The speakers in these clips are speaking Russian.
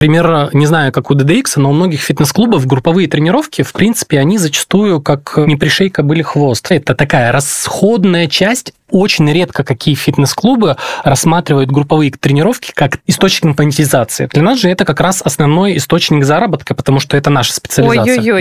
Пример, не знаю, как у DDX, но у многих фитнес-клубов групповые тренировки, в принципе, они зачастую как не пришей кобыле хвост. Это такая расходная часть. Очень редко какие фитнес-клубы рассматривают групповые тренировки как источник монетизации. Для нас же это как раз основной источник заработка, потому что это наша специализация.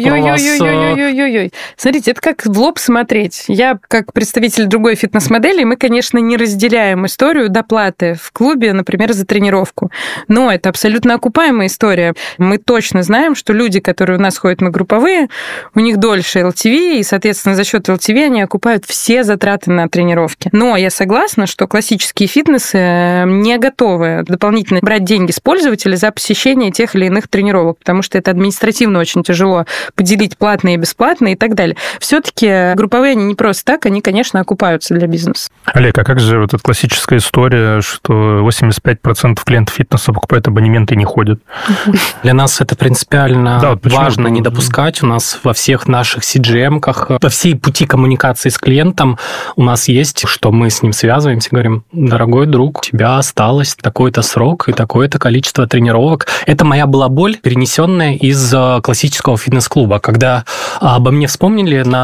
Ой-ой-ой. Смотрите, это как в лоб смотреть. Я, как представитель другой фитнес-модели, мы, конечно, не разделяем историю доплаты в клубе, например, за тренировку. Но это абсолютно окупаемая история. Мы точно знаем, что люди, которые у нас ходят на групповые, у них дольше LTV, и, соответственно, за счет LTV они окупают все затраты на тренировки. Но я согласна, что классические фитнесы не готовы дополнительно брать деньги с пользователя за посещение тех или иных тренировок, потому что это административно очень тяжело поделить платные и бесплатные и так далее. Все-таки групповые они не просто так, они, конечно, окупаются для бизнеса. Олег, а как же вот эта классическая история, что 85% клиентов фитнеса покупают абонементы и не ходят? Для нас это принципиально важно не допускать. У нас во всех наших CGM-ках, во всей пути коммуникации с клиентом у нас есть, что мы с ним связываемся, говорим: дорогой друг, у тебя осталось такой-то срок и такое-то количество тренировок. Это моя была боль, перенесенная из классического фитнес-клуба. Когда обо мне вспомнили на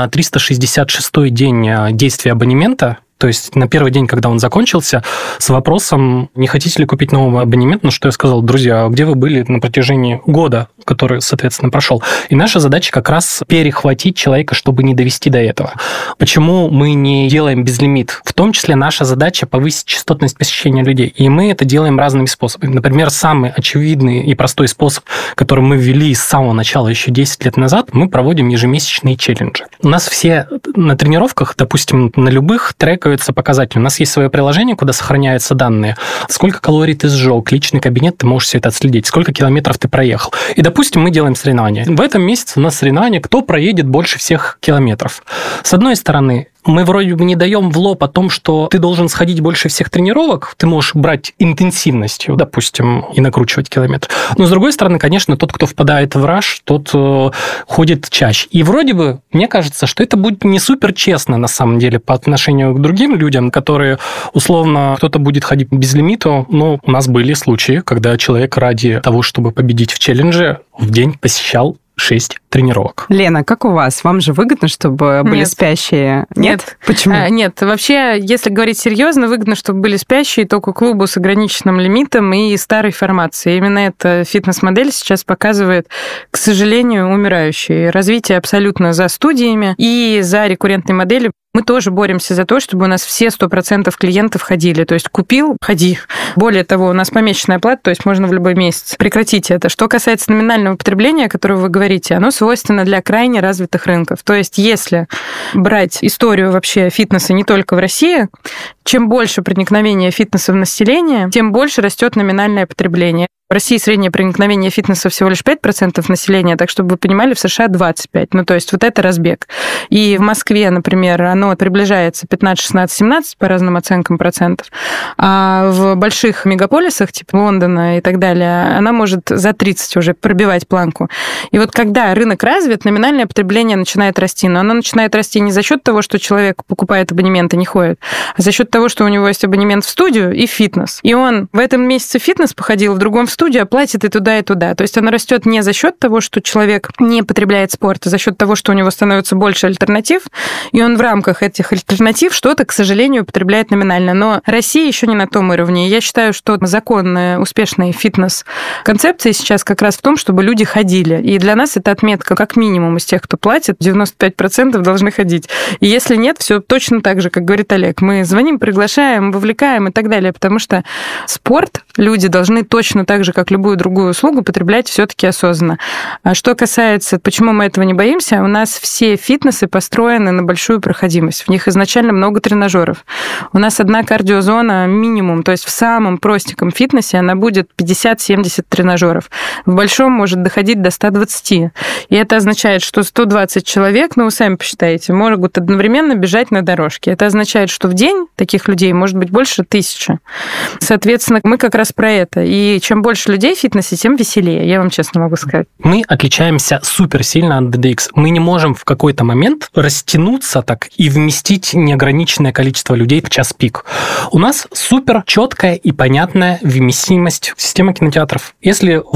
366-й день действия абонемента, то есть на первый день, когда он закончился, с вопросом, не хотите ли купить новый абонемент, на что я сказал: друзья, а где вы были на протяжении года, который, соответственно, прошел? И наша задача как раз перехватить человека, чтобы не довести до этого. Почему мы не делаем безлимит? В том числе наша задача повысить частотность посещения людей. И мы это делаем разными способами. Например, самый очевидный и простой способ, который мы ввели с самого начала еще 10 лет назад, мы проводим ежемесячные челленджи. У нас все на тренировках, допустим, на любых треках показатель. У нас есть свое приложение, куда сохраняются данные. Сколько калорий ты сжег, личный кабинет, ты можешь все это отследить. Сколько километров ты проехал. И, допустим, мы делаем соревнования. В этом месяце у нас соревнования, кто проедет больше всех километров. С одной стороны, мы вроде бы не даем в лоб о том, что ты должен сходить больше всех тренировок, ты можешь брать интенсивностью, допустим, и накручивать километр. Но, с другой стороны, конечно, тот, кто впадает в раш, тот ходит чаще. И вроде бы, мне кажется, что это будет не супер честно, на самом деле, по отношению к другим людям, которые, условно, кто-то будет ходить без лимита. Но у нас были случаи, когда человек ради того, чтобы победить в челлендже, в день посещал 6 тренировок. Лена, как у вас? Вам же выгодно, чтобы были спящие? Нет? Почему? Нет. Вообще, если говорить серьезно, выгодно, чтобы были спящие только клубу с ограниченным лимитом и старой формацией. Именно эта фитнес-модель сейчас показывает, к сожалению, умирающее. Развитие абсолютно за студиями и за рекуррентной моделью. Мы тоже боремся за то, чтобы у нас все 100% клиентов ходили. То есть купил – ходи. Более того, у нас помесячная оплата, то есть можно в любой месяц. Прекратите это. Что касается номинального потребления, о котором вы говорите, оно свойственно для крайне развитых рынков. То есть если брать историю вообще фитнеса не только в России, чем больше проникновения фитнеса в население, тем больше растет номинальное потребление. В России среднее проникновение фитнеса всего лишь 5% населения, так чтобы вы понимали, в США 25%. Ну, то есть вот это разбег. И в Москве, например, оно приближается 15, 16, 17 по разным оценкам процентов, а в больших мегаполисах, типа Лондона и так далее, она может за 30 уже пробивать планку. И вот когда рынок развит, номинальное потребление начинает расти. Но оно начинает расти не за счет того, что человек покупает абонемент и не ходит, а за счет того, что у него есть абонемент в студию и в фитнес. И он в этом месяце в фитнес походил, в другом в студию, оплатит и туда, и туда. То есть оно растет не за счет того, что человек не потребляет спорт, а за счет того, что у него становится больше альтернатив, и он в рамках этих альтернатив что-то, к сожалению, потребляет номинально. Но Россия еще не на том уровне. Я считаю, что законная, успешная фитнес-концепция сейчас как раз в том, чтобы люди ходили. И для нас это отметка как минимум из тех, кто платит, 95% должны ходить. И если нет, все точно так же, как говорит Олег. Мы звоним, приглашаем, вовлекаем и так далее, потому что спорт люди должны точно так же, как любую другую услугу, потреблять все-таки осознанно. А что касается, почему мы этого не боимся, у нас все фитнесы построены на большую проходимость. В них изначально много тренажеров. У нас одна кардиозона минимум, то есть в самом простеньком фитнесе она будет 50-70 тренажеров. В большом может доходить до 120. И это означает, что 120 человек, ну, вы сами посчитаете, могут одновременно бежать на дорожке. Это означает, что в день таких людей может быть больше 1000. Соответственно, мы как раз про это. И чем больше больше людей в фитнесе, тем веселее, я вам честно могу сказать. Мы отличаемся супер сильно от DDX. Мы не можем в какой-то момент растянуться так и вместить неограниченное количество людей в час пик. У нас супер четкая и понятная вместимость системы кинотеатров. Если